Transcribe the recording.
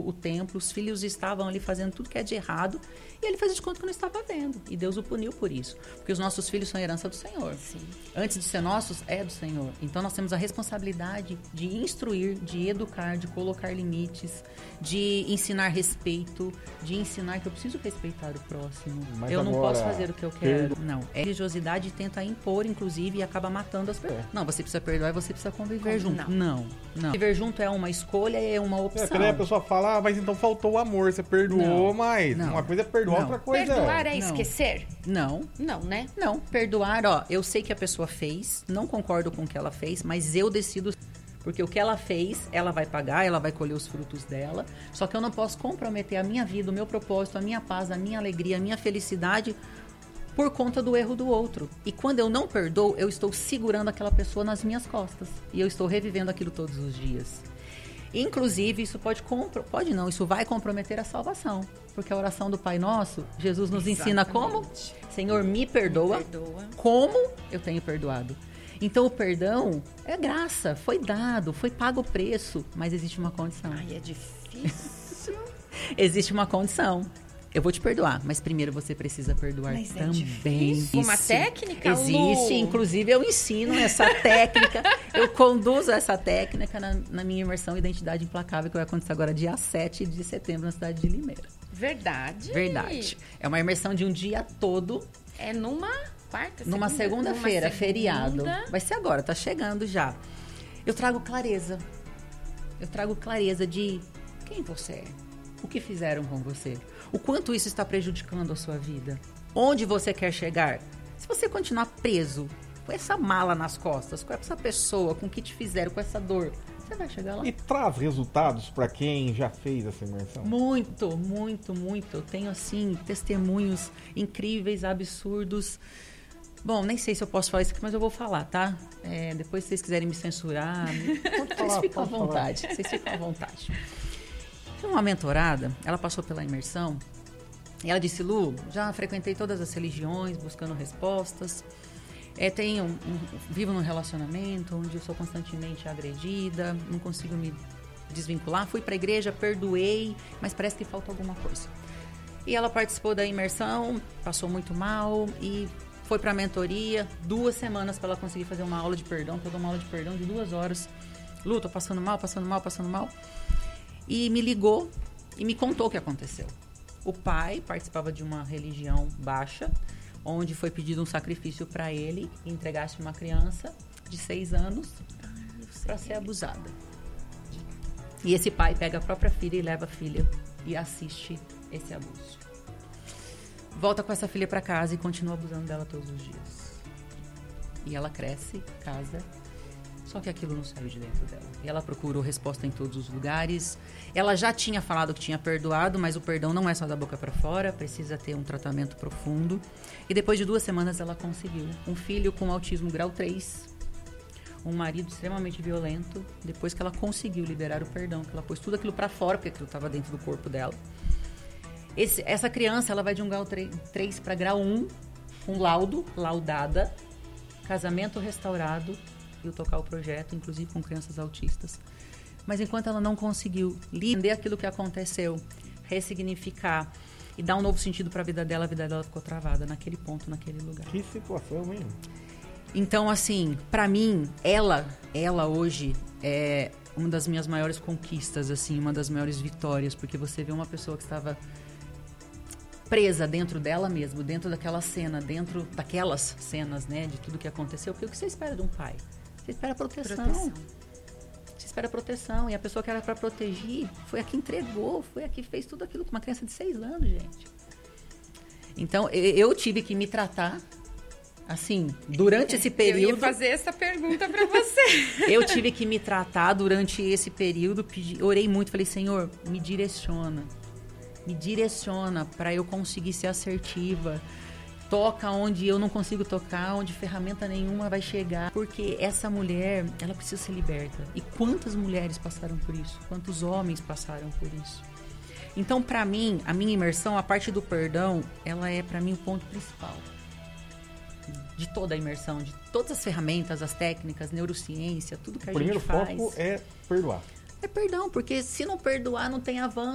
o templo, os filhos estavam ali fazendo tudo que é de errado, e ele fez de conta que não estava vendo. E Deus o puniu por isso. Porque os nossos filhos são herança do Senhor. Sim. Antes de ser nossos, é do Senhor. Então nós temos a responsabilidade de instruir, de educar, de colocar limites, de ensinar respeito, de ensinar que eu preciso respeitar o próximo. Mas eu não agora, posso fazer o que eu quero. Não. É religiosidade tenta impor, inclusive, e acaba matando as pessoas. Não, você precisa perdoar e você precisa conviver junto. Não. Viver junto é uma escolha, é uma opção. Porque daí a pessoa fala, mas então faltou o amor, você perdoou, mas uma coisa é perdoar, outra coisa Perdoar é esquecer? Não, né? Não, perdoar, eu sei que a pessoa fez, não concordo com o que ela fez, mas eu decido, porque o que ela fez, ela vai pagar, ela vai colher os frutos dela, só que eu não posso comprometer a minha vida, o meu propósito, a minha paz, a minha alegria, a minha felicidade por conta do erro do outro. E quando eu não perdoo, eu estou segurando aquela pessoa nas minhas costas, e eu estou revivendo aquilo todos os dias. Inclusive, isso isso vai comprometer a salvação. Porque a oração do Pai Nosso, Jesus nos ensina como? Senhor, me perdoa, como eu tenho perdoado. Então, o perdão é graça, foi dado, foi pago o preço, mas existe uma condição. Ai, é difícil. Existe uma condição. Eu vou te perdoar, mas primeiro você precisa perdoar também. Uma técnica, existe, Lu? inclusive eu ensino essa técnica, eu conduzo essa técnica na minha imersão Identidade Implacável, que vai acontecer agora dia 7 de setembro na cidade de Limeira. Verdade? Verdade. É uma imersão de um dia todo. É numa quarta? Numa segunda-feira, feriado. Vai ser agora, tá chegando já. Eu trago clareza. Eu trago clareza de quem você é. O que fizeram com você? O quanto isso está prejudicando a sua vida? Onde você quer chegar? Se você continuar preso com essa mala nas costas, com essa pessoa, com o que te fizeram, com essa dor, você vai chegar lá. E traz resultados para quem já fez essa imersão? Muito, muito, muito. Eu tenho, assim, testemunhos incríveis, absurdos. Bom, nem sei se eu posso falar isso aqui, mas eu vou falar, tá? Depois, se vocês quiserem me censurar, vocês ficam à vontade. Vocês ficam à vontade. Uma mentorada, ela passou pela imersão e ela disse, Lu, já frequentei todas as religiões buscando respostas, vivo num relacionamento onde eu sou constantemente agredida, não consigo me desvincular, fui para a igreja, perdoei, mas parece que falta alguma coisa. E ela participou da imersão, passou muito mal e foi para a mentoria, 2 semanas para ela conseguir fazer uma aula de perdão, toda uma aula de perdão de 2 horas. Lu, tô passando mal. E me ligou e me contou o que aconteceu. O pai participava de uma religião baixa, onde foi pedido um sacrifício para ele e entregasse uma criança de 6 anos para ser abusada. E esse pai pega a própria filha e leva a filha e assiste esse abuso. Volta com essa filha para casa e continua abusando dela todos os dias. E ela cresce, casa. Só que aquilo não saiu de dentro dela. E ela procurou resposta em todos os lugares. Ela já tinha falado que tinha perdoado, mas o perdão não é só da boca para fora, precisa ter um tratamento profundo. E depois de 2 semanas ela conseguiu um filho com autismo grau 3, um marido extremamente violento, depois que ela conseguiu liberar o perdão, que ela pôs tudo aquilo para fora, porque aquilo estava dentro do corpo dela. Essa criança, ela vai de um grau 3 para grau 1, com laudada, casamento restaurado, e tocar o projeto, inclusive com crianças autistas. Mas enquanto ela não conseguiu entender aquilo que aconteceu, ressignificar e dar um novo sentido para a vida dela ficou travada naquele ponto, naquele lugar. Que situação, hein? Então, assim, para mim, ela hoje é uma das minhas maiores conquistas, assim, uma das maiores vitórias, porque você vê uma pessoa que estava presa dentro dela mesma, dentro daquela cena, dentro daquelas cenas, né, de tudo que aconteceu. Porque o que você espera de um pai? Você espera proteção. Você espera proteção. E a pessoa que era para proteger foi a que entregou, foi a que fez tudo aquilo com uma criança de 6 anos, gente. Então, eu tive que me tratar, assim, durante esse período. Eu ia fazer essa pergunta para você. Eu tive que me tratar durante esse período, orei muito, falei, Senhor, me direciona para eu conseguir ser assertiva. Toca onde eu não consigo tocar, onde ferramenta nenhuma vai chegar. Porque essa mulher, ela precisa ser liberta. E quantas mulheres passaram por isso? Quantos homens passaram por isso? Então, para mim, a minha imersão, a parte do perdão, ela é, para mim, o ponto principal. De toda a imersão, de todas as ferramentas, as técnicas, neurociência, tudo que a gente faz. O primeiro foco é perdoar. É perdão, porque se não perdoar, não tem avanço.